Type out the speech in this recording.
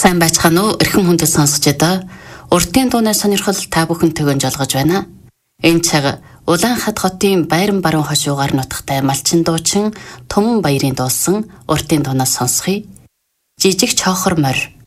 Сайн байцгаана уу? Эрхэм хүндэт сонсогч одоо уртын дууны сонирхол та бүхэнтэйг жолгож байна. Энэ цаг Улаанхад хотын Байран баруун хошуугаар нутагтай малчин дуучин Түмэн баярын дуусан уртын дуунаас сонсхий. Жижиг чоохор морь.